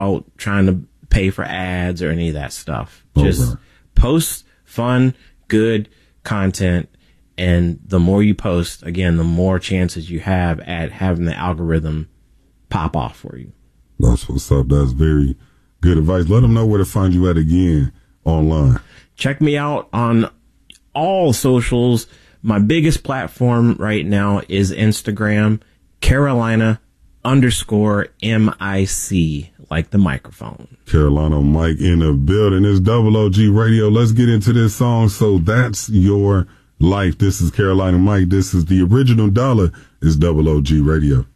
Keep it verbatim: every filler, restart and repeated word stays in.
out trying to pay for ads or any of that stuff. Okay. Just post fun, good content. And the more you post, again, the more chances you have at having the algorithm pop off for you. That's what's up. That's very good advice. Let them know where to find you at again online. Check me out on all socials. My biggest platform right now is Instagram, Carolina underscore M I C, like the microphone. Carolina Mike in the building. It's Double O G Radio. Let's get into this song. So That's Your Life. This is Carolina Mike. This is the original dollar. It's Double O G Radio.